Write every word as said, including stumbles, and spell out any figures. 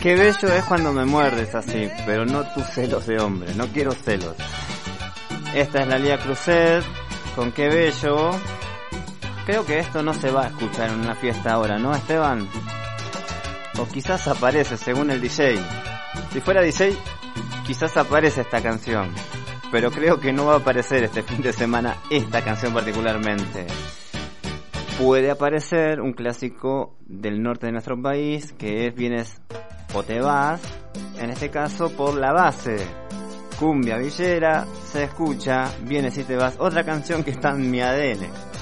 Qué bello es cuando me muerdes así, pero no tus celos de hombre, no quiero celos. Esta es la Lía Cruzet con Qué bello. Creo que esto no se va a escuchar en una fiesta ahora, ¿no, Esteban? O quizás aparece según el D J. Si fuera D J, quizás aparece esta canción, pero creo que no va a aparecer este fin de semana esta canción particularmente. Puede aparecer un clásico del norte de nuestro país, que es Vienes o te vas, en este caso por la base. Cumbia villera, se escucha Vienes y te vas, otra canción que está en mi A D N.